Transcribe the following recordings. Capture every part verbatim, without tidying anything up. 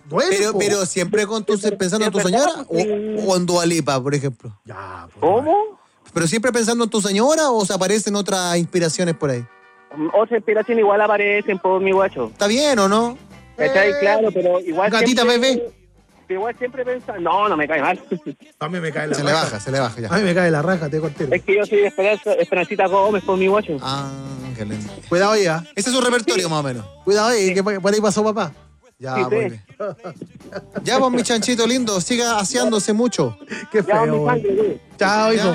duele, Pero, po. pero siempre con tu, pensando en tu señora o, o en Dua Lipa, por ejemplo. Ya, pues, ¿Cómo? Pero siempre pensando en tu señora o se aparecen otras inspiraciones por ahí. Otra inspiración igual aparecen por mi guacho. ¿Está bien o no? ¿Cachai? Eh, Claro, pero igual gatita siempre, bebé. Igual siempre pensando... No, no me cae mal. A mí me cae la Se raja. le baja, se le baja ya. A mí me cae la raja, te conté. Es que yo soy Esperanza, Esperancita Gómez por mi guacho. Ah, qué lindo. Cuidado ahí, ¿ah? Ese es su repertorio más o menos. Cuidado ahí, que por por ahí pasó papá. Ya, Sí, muy sí. bien. Ya, pues, mi chanchito lindo, siga aseándose mucho. Qué Ya, feo, mi güey. sangre, güey. Chao, hijo.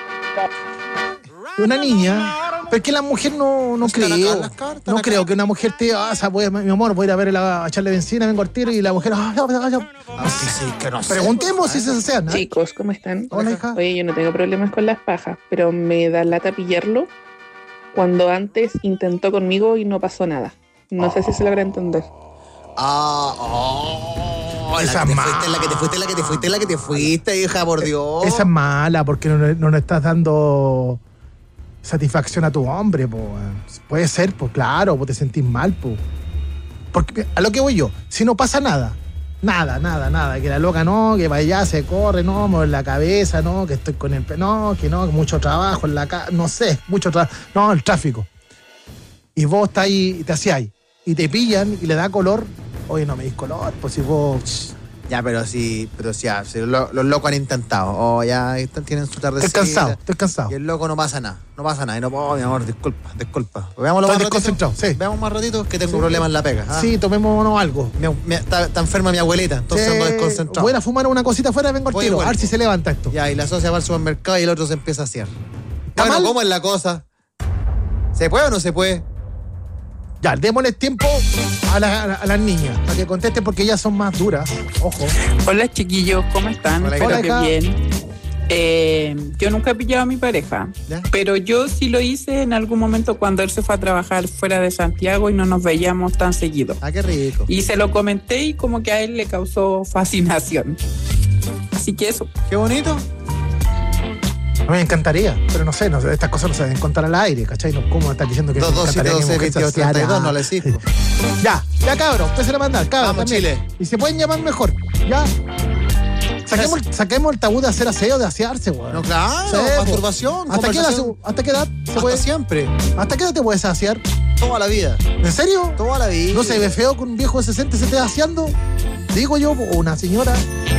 Una niña. Pero es que la mujer no, no Están acá creo. las cartas, No acá. creo que una mujer te ah, o sea, voy, mi amor, voy a ir a ver a, a echarle benzina, vengo al tiro y la mujer. Ah, ya, ya, ya. Ah, sí, sí, que no sé. Preguntemos si se sean. ¿eh? Chicos, ¿cómo están? Hola, hija. Oye, yo no tengo problemas con las pajas, pero me da lata pillarlo cuando antes intentó conmigo y no pasó nada. No sé si se logra entender. Ah, oh, Esa la que te ma- fuiste, la que te fuiste, la que te fuiste, la que te fuiste, hija, por Dios. Esa es mala porque no, no le estás dando satisfacción a tu hombre, po. Puede ser, pues claro, pues te sentís mal, pues. Porque a lo que voy yo, si no pasa nada, nada, nada, nada, que la loca no, que vaya, se corre, no, mueve la cabeza, no, que estoy con el... pe- No, que no, que mucho trabajo en la casa, no sé, mucho trabajo, no, el tráfico. Y vos estás ahí, y te hacías y te pillan y le da color, oye, no me dis color, pues si vos... Ya, pero sí, pero sí, ya, sí, lo- los locos han intentado. Oh, ya están, tienen su tardecita. Estoy cansado, estoy cansado. Y el loco no pasa nada, no pasa nada. Y no, oh, mi amor, disculpa, disculpa. Veámoslo Estoy más ratito. desconcentrado, sí. Veamos más ratito que tengo Sí. problemas en la pega. ah. Sí, tomémonos algo. Mi- mi- está, está enferma mi abuelita, entonces Sí, ando desconcentrado. voy a ir a fumar una cosita afuera, vengo al Voy y tiro, a ver vuelvo. si se levanta esto. Ya, y la socia va al supermercado y el otro se empieza a hacer. ¿Está Bueno, mal? ¿cómo es la cosa? ¿Se puede o no se puede? Ya, démosle tiempo a, la- a la- a las niñas para que contesten porque ellas son más duras. Ojo. Hola chiquillos, ¿cómo están? Hola, Espero hija. que bien. Eh, yo nunca he pillado a mi pareja, ¿Ya? pero yo sí lo hice en algún momento cuando él se fue a trabajar fuera de Santiago y no nos veíamos tan seguido. Ah, qué rico. Y se lo comenté y como que a él le causó fascinación. Así que eso. Qué bonito. A mí me encantaría, pero no sé, no sé, estas cosas no se deben contar al aire, ¿cachai? No, ¿cómo estás diciendo que dos, me dos, siete, encantaría que doce, mi mujer se veintidós, treinta y dos, no le aseara? sigo. Ya, ya cabrón, usted se la manda, cabrón. Vamos, también. Chile. Y se pueden llamar mejor, ya. Saquemos, saquemos el tabú de hacer aseo, de asearse, weón. No, claro, Sí, po. masturbación, ¿Hasta qué, edad, conversación. ¿Hasta qué edad se Hasta puede? siempre. ¿Hasta qué edad te puedes asear? Toda la vida. ¿En serio? Toda la vida. ¿No se ve feo que un viejo de sesenta se esté aseando? Digo yo, o una señora.